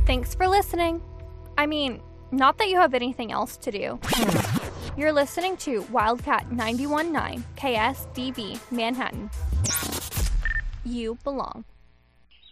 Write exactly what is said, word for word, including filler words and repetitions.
Thanks for listening. I mean, not that you have anything else to do. You're listening to Wildcat ninety-one point nine K S D B Manhattan. You belong.